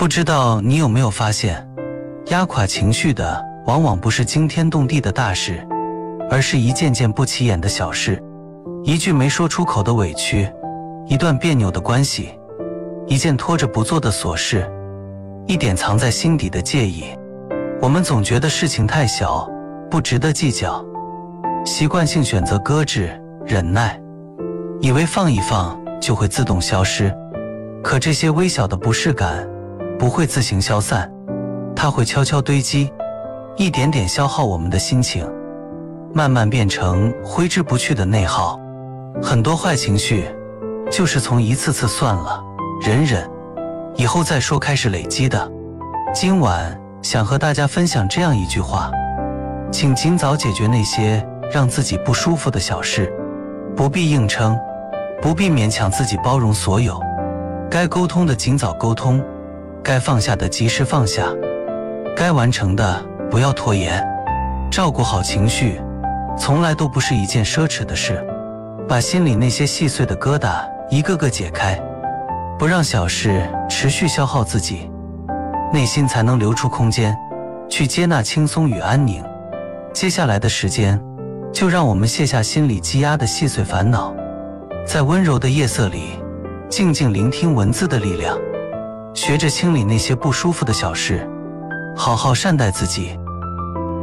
不知道你有没有发现，压垮情绪的往往不是惊天动地的大事，而是一件件不起眼的小事，一句没说出口的委屈，一段别扭的关系，一件拖着不做的琐事，一点藏在心底的介意。我们总觉得事情太小，不值得计较，习惯性选择搁置、忍耐，以为放一放就会自动消失。可这些微小的不适感不会自行消散，它会悄悄堆积，一点点消耗我们的心情，慢慢变成挥之不去的内耗。很多坏情绪就是从一次次算了、忍忍，以后再说开始累积的。今晚想和大家分享这样一句话：请尽早解决那些让自己不舒服的小事，不必硬撑，不必勉强自己包容所有。该沟通的尽早沟通，该放下的及时放下，该完成的不要拖延。照顾好情绪从来都不是一件奢侈的事，把心里那些细碎的疙瘩一个个解开，不让小事持续消耗自己，内心才能留出空间去接纳轻松与安宁。接下来的时间，就让我们卸下心里积压的细碎烦恼，在温柔的夜色里静静聆听文字的力量，学着清理那些不舒服的小事，好好善待自己。